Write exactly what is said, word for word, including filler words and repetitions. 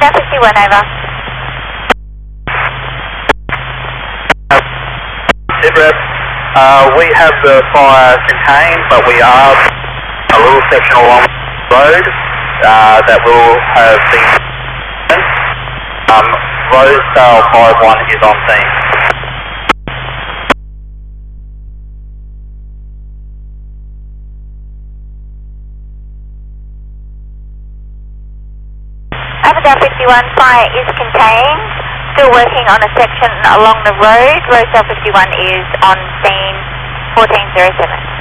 Abigail fifty-one, over. Sitrep, uh, we have the fire contained, but we are a little section along the road uh, that will have been. Um, Rosedale five one is on scene. Abigail fifty-one, fire is contained. Still working on a section along the road. Rosedale fifty-one is on scene fourteen oh seven.